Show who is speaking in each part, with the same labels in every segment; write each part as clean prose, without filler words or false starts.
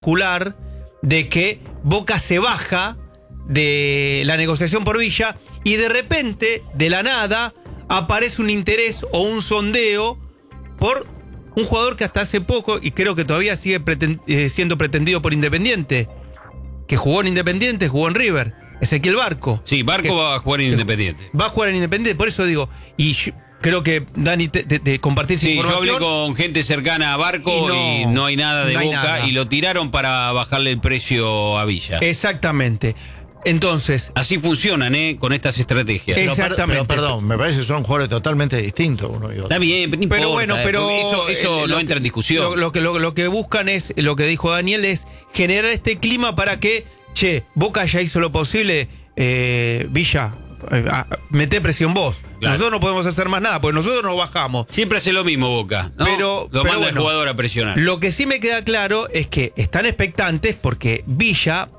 Speaker 1: circular de que Boca se baja de la negociación por Villa y de repente, de la nada, aparece un interés o un sondeo por un jugador que hasta hace poco, y creo que todavía sigue siendo pretendido por Independiente, que jugó en Independiente, jugó en River, Ezequiel Barco.
Speaker 2: Sí, Barco va a jugar en Independiente.
Speaker 1: Va a jugar en Independiente, por eso digo, y creo que Dani te compartís información.
Speaker 2: Sí, yo hablé con gente cercana a Barco y no hay nada de Boca nada. Y lo tiraron para bajarle el precio a Villa.
Speaker 1: Exactamente. Entonces,
Speaker 2: así funcionan, con estas estrategias.
Speaker 1: Exactamente.
Speaker 3: Pero perdón, me parece que son jugadores totalmente distintos uno y otro.
Speaker 2: Está bien, no importa,
Speaker 1: pero bueno, pero
Speaker 2: eso no entra en discusión.
Speaker 1: Lo que buscan es, lo que dijo Daniel, es generar este clima para que, Boca ya hizo lo posible, Villa, meté presión vos. Claro. Nosotros no podemos hacer más nada, porque nosotros nos bajamos.
Speaker 2: Siempre hace lo mismo Boca, ¿no? Lo manda el jugador a presionar.
Speaker 1: Lo que sí me queda claro es que están expectantes porque Villa,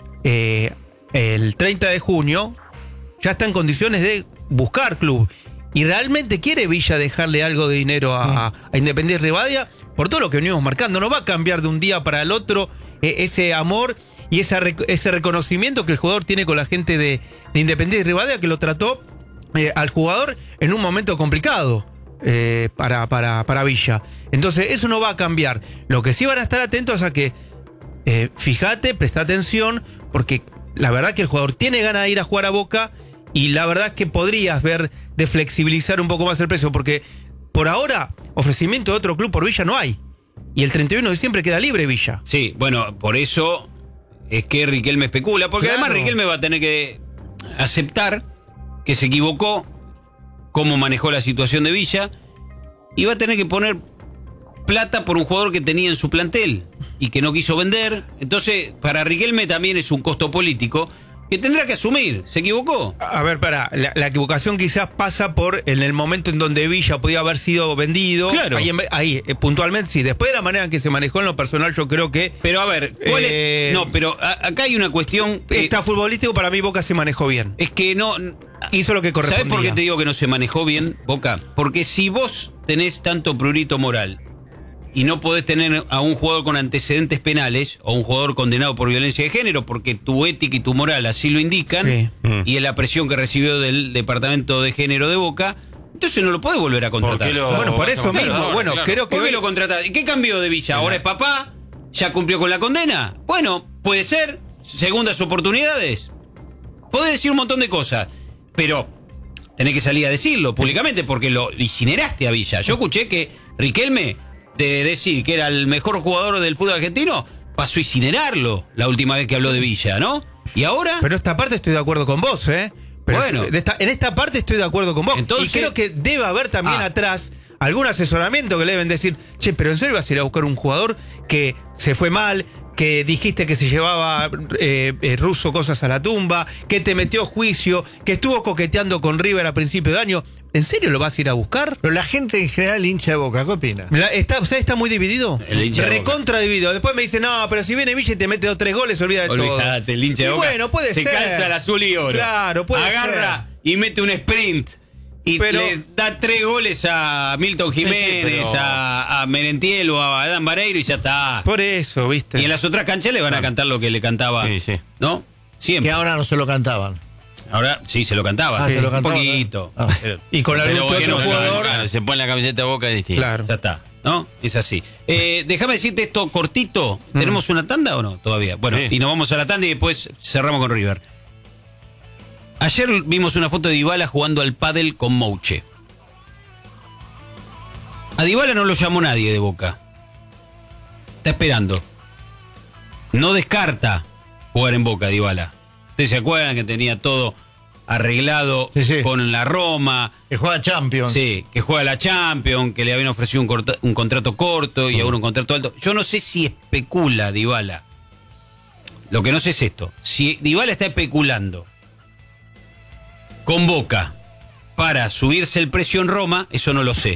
Speaker 1: el 30 de junio, ya está en condiciones de buscar club. Y realmente quiere Villa dejarle algo de dinero a Independiente Rivadavia por todo lo que venimos marcando. No va a cambiar de un día para el otro ese amor y ese reconocimiento que el jugador tiene con la gente de Independiente Rivadavia, que lo trató al jugador en un momento complicado para Villa. Entonces eso no va a cambiar. Lo que sí van a estar atentos a que fíjate, presta atención, porque la verdad que el jugador tiene ganas de ir a jugar a Boca y la verdad es que podrías ver de flexibilizar un poco más el precio, porque por ahora ofrecimiento de otro club por Villa no hay. Y el 31 de diciembre queda libre Villa.
Speaker 2: Sí, bueno, por eso es que Riquelme especula, porque además Riquelme va a tener que aceptar que se equivocó, cómo manejó la situación de Villa, y va a tener que poner plata por un jugador que tenía en su plantel y que no quiso vender. Entonces, para Riquelme también es un costo político que tendrá que asumir. ¿Se equivocó?
Speaker 1: A ver, la equivocación quizás pasa por en el momento en donde Villa podía haber sido vendido.
Speaker 2: Claro.
Speaker 1: Ahí puntualmente sí. Después de la manera en que se manejó en lo personal, yo creo que...
Speaker 2: Pero a ver, ¿cuál es? No, pero acá hay una cuestión...
Speaker 1: Está futbolístico, para mí Boca se manejó bien.
Speaker 2: Es que no...
Speaker 1: Hizo lo que correspondía.
Speaker 2: ¿Sabés por qué te digo que no se manejó bien, Boca? Porque si vos tenés tanto prurito moral y no podés tener a un jugador con antecedentes penales o un jugador condenado por violencia de género porque tu ética y tu moral así lo indican, y es la presión que recibió del Departamento de Género de Boca, entonces no lo podés volver a contratar.
Speaker 1: Bueno, por eso mismo.
Speaker 2: Claro,
Speaker 1: bueno,
Speaker 2: claro.
Speaker 1: creo que...
Speaker 2: ¿Por qué lo contrataste? ¿Y qué cambió de Villa? ¿Ahora es papá? ¿Ya cumplió con la condena? Bueno, puede ser. Segundas oportunidades. Podés decir un montón de cosas, pero tenés que salir a decirlo públicamente porque lo incineraste a Villa. Yo escuché que Riquelme, de decir que era el mejor jugador del fútbol argentino, pasó a incinerarlo la última vez que habló de Villa, ¿no? ¿Y ahora?
Speaker 1: Pero esta parte estoy de acuerdo con vos, Pero
Speaker 2: bueno.
Speaker 1: En esta parte estoy de acuerdo con vos.
Speaker 2: Entonces,
Speaker 1: y creo que debe haber también atrás algún asesoramiento que le deben decir, pero en serio vas a ir a buscar un jugador que se fue mal, que dijiste que se llevaba ruso cosas a la tumba, que te metió juicio, que estuvo coqueteando con River a principio de año. ¿En serio lo vas a ir a buscar?
Speaker 3: Pero la gente en general hincha de Boca, ¿qué opina?
Speaker 1: Está muy dividido.
Speaker 2: El hincha de
Speaker 1: recontra dividido. Después me dice, no, pero si viene Villa y te mete 2 o 3 goles, se olvida de todo.
Speaker 2: Olvídate, el hincha de Boca
Speaker 1: bueno, puede
Speaker 2: se
Speaker 1: ser.
Speaker 2: calza el azul y oro.
Speaker 1: Claro, puede
Speaker 2: Agarra y mete un sprint. Y le da 3 goles a Milton Jiménez, a Merentiel o a Adán Vareiro y ya está.
Speaker 1: Por eso, ¿viste?
Speaker 2: Y en las otras canchas le van a cantar lo que le cantaba, ¿no? Siempre.
Speaker 3: Que ahora no se lo cantaban.
Speaker 2: Ahora sí se lo cantaba,
Speaker 3: se lo cantaba,
Speaker 2: un poquito.
Speaker 1: Y con algún otro jugador.
Speaker 4: Claro, se pone la camiseta de Boca y distinto.
Speaker 1: Claro.
Speaker 2: Ya está, ¿no? Es así. Déjame decirte esto cortito. ¿Tenemos una tanda o no? Todavía. Bueno, y nos vamos a la tanda y después cerramos con River. Ayer vimos una foto de Dybala jugando al pádel con Mouche. A Dybala no lo llamó nadie de Boca. Está esperando. No descarta jugar en Boca, Dybala. ¿Ustedes se acuerdan que tenía todo arreglado con la Roma?
Speaker 3: Que juega Champions.
Speaker 2: Sí, que juega la Champions, que le habían ofrecido un contrato corto y ahora un contrato alto. Yo no sé si especula Dybala. Lo que no sé es esto. Si Dybala está especulando con Boca para subirse el precio en Roma, eso no lo sé.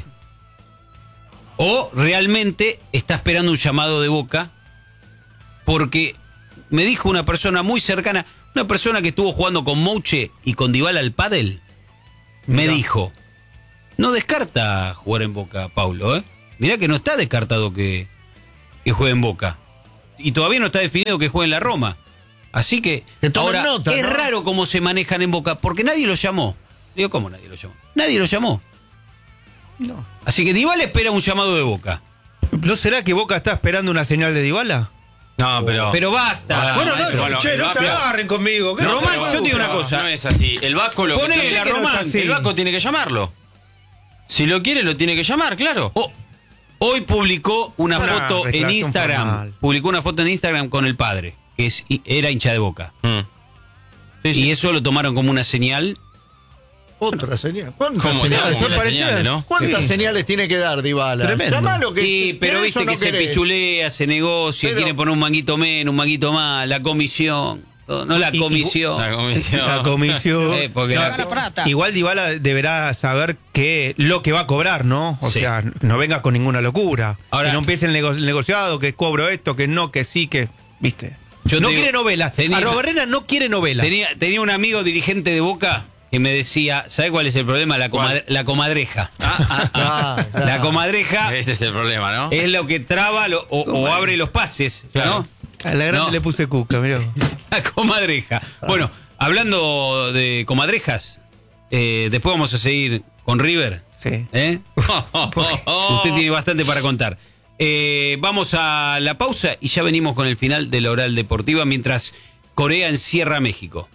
Speaker 2: O realmente está esperando un llamado de Boca, porque me dijo una persona muy cercana, una persona que estuvo jugando con Mouche y con Dybala al pádel, me dijo, no descarta jugar en Boca, Paulo, Mirá que no está descartado que juegue en Boca. y todavía no está definido que juegue en la Roma. Así que
Speaker 3: tomen
Speaker 2: ahora
Speaker 3: nota,
Speaker 2: es
Speaker 3: ¿no?
Speaker 2: raro cómo se manejan en Boca, porque nadie lo llamó. Digo, ¿cómo nadie lo llamó? Nadie lo llamó.
Speaker 1: No.
Speaker 2: Así que Dybala espera un llamado de Boca.
Speaker 1: ¿No será que Boca está esperando una señal de Dybala?
Speaker 4: No,
Speaker 2: Pero basta.
Speaker 1: Bueno, no,
Speaker 4: bueno,
Speaker 1: che,
Speaker 4: el
Speaker 1: no te
Speaker 4: Vasco-
Speaker 1: agarren conmigo. ¿qué?
Speaker 2: Román,
Speaker 1: No,
Speaker 2: yo te digo una
Speaker 1: no.
Speaker 2: cosa.
Speaker 4: No es así. El Vasco lo
Speaker 2: Ponela,
Speaker 4: que tiene-
Speaker 2: Román.
Speaker 1: así.
Speaker 4: El Vasco tiene que llamarlo. Si lo quiere, lo tiene que llamar, claro.
Speaker 2: Hoy publicó una
Speaker 1: Una
Speaker 2: foto en
Speaker 1: declaración
Speaker 2: Instagram.
Speaker 1: formal.
Speaker 2: Publicó una foto en Instagram con el padre, que era hincha de Boca.
Speaker 4: Mm. Sí, sí.
Speaker 2: Y eso lo tomaron como una señal.
Speaker 3: Otra señal. ¿Cuántas
Speaker 4: ¿Cómo
Speaker 3: señales?
Speaker 4: no? Como
Speaker 1: Eso
Speaker 4: una
Speaker 1: parecía-
Speaker 4: señal, ¿no?
Speaker 3: ¿Cuántas
Speaker 1: Sí.
Speaker 3: señales tiene que dar Dybala?
Speaker 1: Tremendo.
Speaker 3: Llamalo que
Speaker 2: Pero
Speaker 3: ¿querés
Speaker 2: viste
Speaker 3: o no
Speaker 2: que se
Speaker 3: querés?
Speaker 2: pichulea, se negocia,
Speaker 3: Pero-
Speaker 2: quiere poner un manguito menos, un manguito más, la comisión. No la comisión.
Speaker 4: La comisión.
Speaker 1: La comisión.
Speaker 2: Porque
Speaker 1: No,
Speaker 2: la-
Speaker 1: igual Dybala deberá saber lo que va a cobrar, ¿no? O
Speaker 2: Sí.
Speaker 1: sea, no venga con ninguna locura.
Speaker 2: Ahora-
Speaker 1: que no empiece el negociado, que cobro esto, que no, que sí, que. ¿Viste?
Speaker 2: Yo
Speaker 1: no
Speaker 2: te digo,
Speaker 1: quiere novela.
Speaker 2: tenía-
Speaker 1: Arrobarrena no quiere novela.
Speaker 2: tenía un amigo dirigente de Boca que me decía, ¿sabe cuál es el problema? La comadreja.
Speaker 3: Ah, claro.
Speaker 2: La comadreja
Speaker 4: Ese es el problema, ¿no?
Speaker 2: es lo que traba o abre los pases,
Speaker 4: Claro.
Speaker 2: ¿no?
Speaker 1: A la grande
Speaker 2: No.
Speaker 1: le puse cuca, mirá.
Speaker 2: La comadreja. Bueno, hablando de comadrejas, después vamos a seguir con River.
Speaker 1: Sí.
Speaker 2: ¿Eh? Usted tiene bastante para contar. Vamos a la pausa y ya venimos con el final de la oral deportiva mientras Corea encierra a México.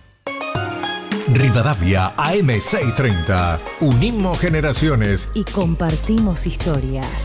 Speaker 5: Rivadavia AM630. Unimos generaciones.
Speaker 6: Y compartimos historias.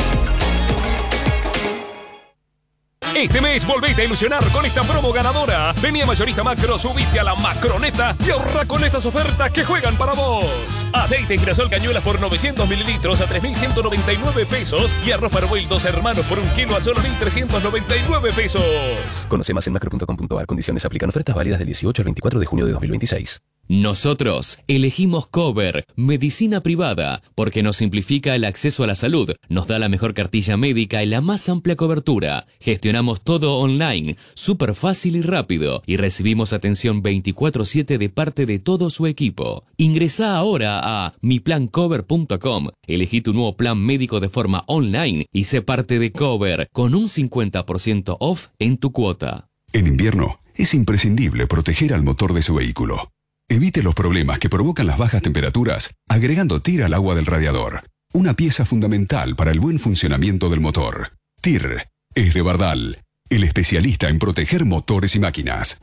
Speaker 7: Este mes volvete a ilusionar con esta promo ganadora. Vení a Mayorista Macro, subite a la Macroneta y ahorra con estas ofertas que juegan para vos. Aceite y girasol cañuelas por 900 mililitros a 3.199 pesos y arroz Parboil 2 hermanos por 1 kilo a solo 1.399 pesos.
Speaker 8: Conoce más en macro.com.ar. Condiciones aplican. Ofertas válidas del 18 al 24 de junio de 2026.
Speaker 9: Nosotros elegimos Cover, medicina privada, porque nos simplifica el acceso a la salud, nos da la mejor cartilla médica y la más amplia cobertura. Gestionamos todo online, súper fácil y rápido, y recibimos atención 24/7 de parte de todo su equipo. Ingresá ahora a miplancover.com, elegí tu nuevo plan médico de forma online y sé parte de Cover, con un 50% off en tu cuota.
Speaker 10: En invierno, es imprescindible proteger al motor de su vehículo. Evite los problemas que provocan las bajas temperaturas agregando TIR al agua del radiador. Una pieza fundamental para el buen funcionamiento del motor. TIR es de Bardal, el especialista en proteger motores y máquinas.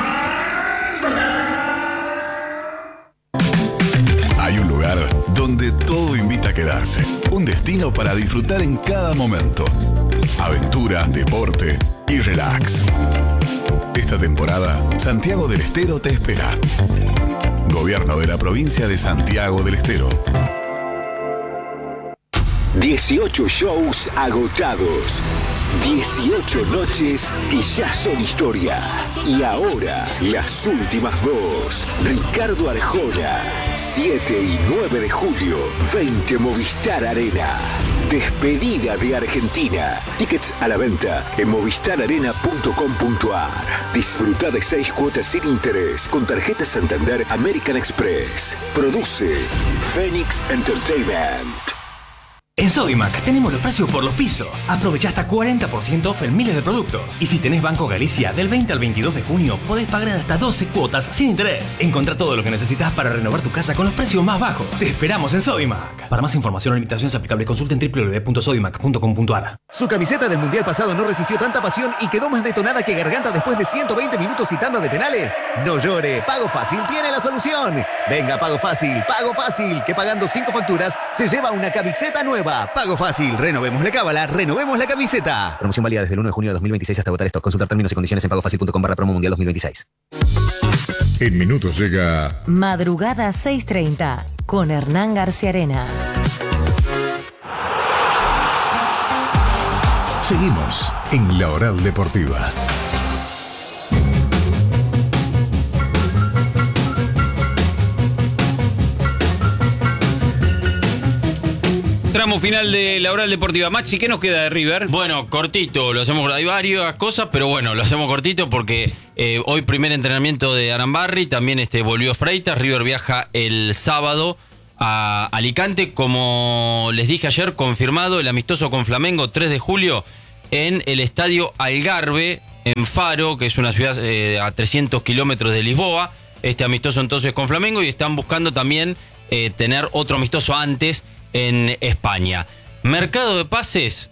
Speaker 10: Hay un lugar donde todo invita a quedarse. Un destino para disfrutar en cada momento. Aventura, deporte y relax. Esta temporada, Santiago del Estero te espera. Gobierno de la provincia de Santiago del Estero.
Speaker 11: 18 shows agotados. 18 noches que ya son historia. Y ahora, las últimas dos. Ricardo Arjona, 7 y 9 de julio, 20 Movistar Arena. Despedida de Argentina. Tickets a la venta en movistararena.com.ar. Disfruta de 6 cuotas sin interés con tarjeta Santander American Express. Produce Phoenix Entertainment.
Speaker 12: En Sodimac tenemos los precios por los pisos. Aprovecha hasta 40% off en miles de productos. Y si tenés Banco Galicia, del 20 al 22 de junio, podés pagar en hasta 12 cuotas sin interés. Encontrá todo lo que necesitas para renovar tu casa con los precios más bajos. Te esperamos en Sodimac. Para más información o limitaciones aplicables, consulten www.sodimac.com.ar.
Speaker 13: Su camiseta del Mundial pasado no resistió tanta pasión y quedó más detonada que Garganta después de 120 minutos y tanda de penales. No llore, Pago Fácil tiene la solución. Venga, Pago Fácil, que pagando 5 facturas se lleva una camiseta nueva. Pago Fácil, renovemos la cábala, renovemos la camiseta. Promoción válida desde el 1 de junio de 2026 hasta agotar stock. Consultar términos y condiciones en pagofacil.com/promo mundial 2026.
Speaker 5: En minutos llega
Speaker 6: Madrugada 6:30 con Hernán García Arena.
Speaker 5: Seguimos en la Oral Deportiva.
Speaker 2: Tramo final de la oral deportiva. Maxi, ¿qué nos queda de River?
Speaker 4: Bueno, cortito, lo hacemos. Hay varias cosas, pero bueno, lo hacemos cortito porque hoy primer entrenamiento de Arambarri, también volvió Freitas. River viaja el sábado a Alicante, como les dije ayer, confirmado el amistoso con Flamengo 3 de julio en el Estadio Algarve, en Faro, que es una ciudad a 300 kilómetros de Lisboa. Este amistoso entonces con Flamengo, y están buscando también tener otro amistoso antes en España. Mercado de pases,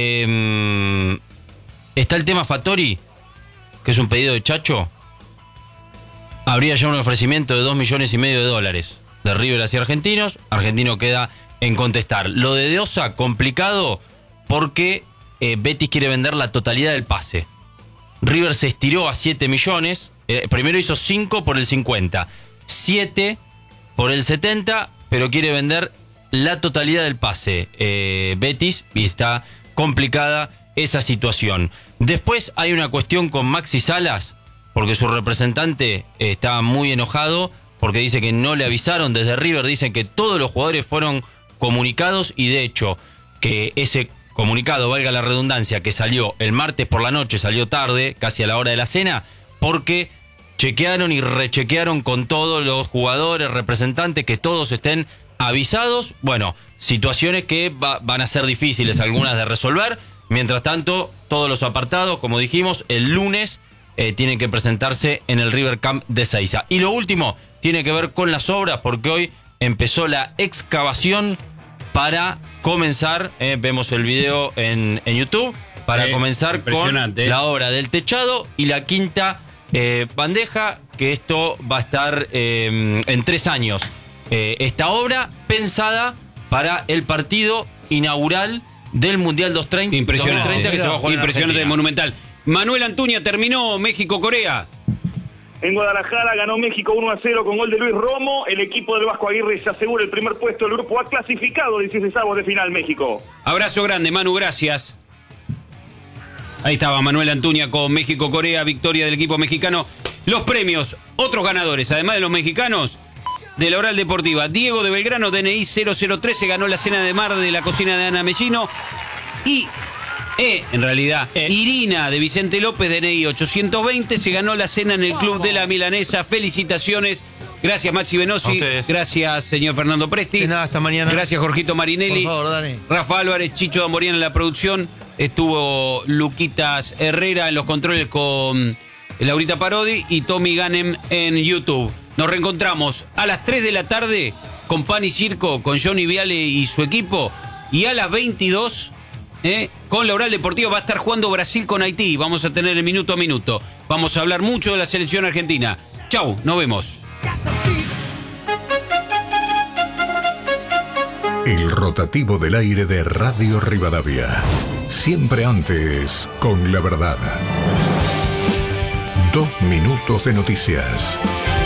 Speaker 4: está el tema Fattori, que es un pedido de Chacho. Habría ya un ofrecimiento de $2,5 millones de River hacia Argentinos. Argentino queda en contestar. Lo de De Osa, complicado, porque Betis quiere vender la totalidad del pase. River se estiró a 7 millones. Primero hizo 5 por el 50, 7 por el 70, pero quiere vender la totalidad del pase. Betis, y está complicada esa situación. Después hay una cuestión con Maxi Salas, porque su representante está muy enojado, porque dice que no le avisaron. Desde River dicen que todos los jugadores fueron comunicados, y de hecho que ese comunicado, valga la redundancia, que salió el martes por la noche, salió tarde, casi a la hora de la cena, porque chequearon y rechequearon con todos los jugadores, representantes, que todos estén avisados. Bueno, situaciones que van a ser difíciles algunas de resolver. Mientras tanto, todos los apartados, como dijimos, el lunes tienen que presentarse en el River Camp de Ezeiza. Y lo último tiene que ver con las obras, porque hoy empezó la excavación para comenzar, vemos el video en YouTube, para comenzar con la obra del techado y la quinta bandeja, que esto va a estar en 3 años. Esta obra pensada para el partido inaugural del Mundial 230.
Speaker 2: Impresionante,
Speaker 4: 2030, que se va a jugar
Speaker 2: impresionante,
Speaker 4: en
Speaker 2: monumental. Manuel Antuña, terminó México-Corea.
Speaker 14: En Guadalajara ganó México 1-0 con gol de Luis Romo. El equipo del Vasco Aguirre se asegura el primer puesto del grupo A, clasificado 16avos de final México.
Speaker 2: Abrazo grande, Manu, gracias. Ahí estaba Manuel Antuña con México-Corea, victoria del equipo mexicano. Los premios, otros ganadores, además de los mexicanos, de la Oral Deportiva. Diego de Belgrano, DNI 0013, ganó la cena de mar de la cocina de Ana Mellino. Y, en realidad, Irina de Vicente López, DNI 820, se ganó la cena en el Club de la Milanesa. Felicitaciones. Gracias, Maxi Venosi. Gracias, señor Fernando Presti.
Speaker 1: De nada, hasta mañana.
Speaker 2: Gracias, Jorgito Marinelli.
Speaker 3: Por favor, Dani.
Speaker 2: Rafa Álvarez, Chicho Damborian en la producción. Estuvo Luquitas Herrera en los controles con Laurita Parodi y Tommy Ganem en YouTube. Nos reencontramos a las 3 de la tarde con Pan y Circo, con Johnny Viale y su equipo. Y a las 22, con la Oral Deportiva, va a estar jugando Brasil con Haití. Vamos a tener el minuto a minuto. Vamos a hablar mucho de la selección argentina. Chau, nos vemos.
Speaker 5: El rotativo del aire de Radio Rivadavia. Siempre antes con la verdad. 2 minutos de noticias.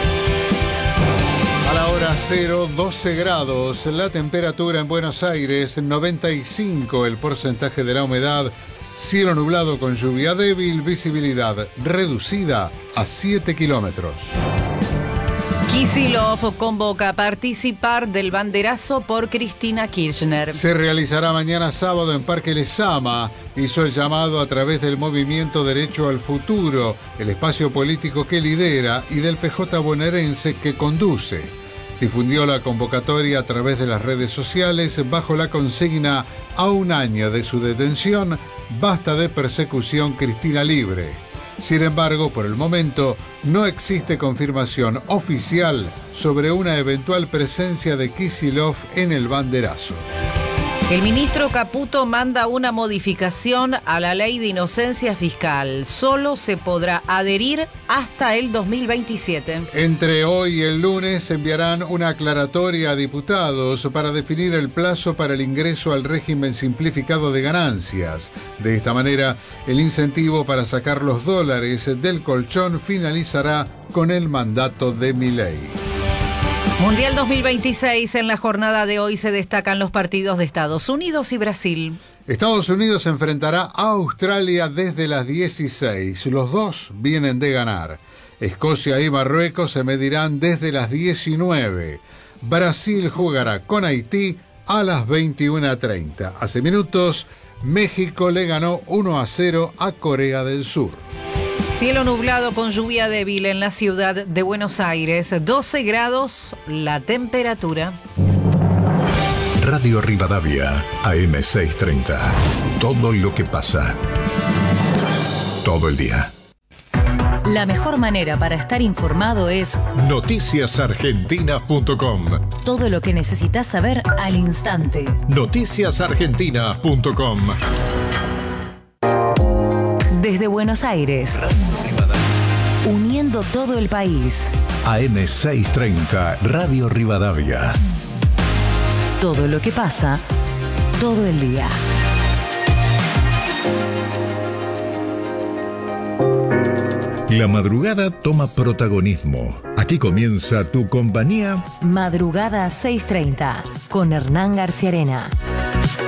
Speaker 15: A la hora 0, 12 grados. La temperatura en Buenos Aires, 95 el porcentaje de la humedad. Cielo nublado con lluvia débil, visibilidad reducida a 7 kilómetros.
Speaker 16: Kicillof convoca a participar del banderazo por Cristina Kirchner.
Speaker 15: Se realizará mañana sábado en Parque Lezama. Hizo el llamado a través del movimiento Derecho al Futuro, el espacio político que lidera, y del PJ bonaerense que conduce. Difundió la convocatoria a través de las redes sociales bajo la consigna: a un año de su detención, basta de persecución, Cristina libre. Sin embargo, por el momento, no existe confirmación oficial sobre una eventual presencia de Kicillof en el banderazo.
Speaker 16: El ministro Caputo manda una modificación a la ley de inocencia fiscal. Solo se podrá adherir hasta el 2027.
Speaker 15: Entre hoy y el lunes enviarán una aclaratoria a diputados para definir el plazo para el ingreso al régimen simplificado de ganancias. De esta manera, el incentivo para sacar los dólares del colchón finalizará con el mandato de Milei.
Speaker 16: Mundial 2026, en la jornada de hoy se destacan los partidos de Estados Unidos y Brasil.
Speaker 15: Estados Unidos enfrentará a Australia desde las 16. Los dos vienen de ganar. Escocia y Marruecos se medirán desde las 19. Brasil jugará con Haití a las 21:30. Hace minutos, México le ganó 1-0 a Corea del Sur.
Speaker 16: Cielo nublado con lluvia débil en la ciudad de Buenos Aires, 12 grados la temperatura.
Speaker 5: Radio Rivadavia, AM630. Todo lo que pasa. Todo el día.
Speaker 6: La mejor manera para estar informado es
Speaker 5: noticiasargentinas.com.
Speaker 6: todo lo que necesitas saber al instante.
Speaker 5: noticiasargentinas.com.
Speaker 6: Desde Buenos Aires, uniendo todo el país.
Speaker 5: AM630, Radio Rivadavia.
Speaker 6: Todo lo que pasa, todo el día.
Speaker 5: La madrugada toma protagonismo. Aquí comienza tu compañía.
Speaker 6: Madrugada 6:30 con Hernán García Arena.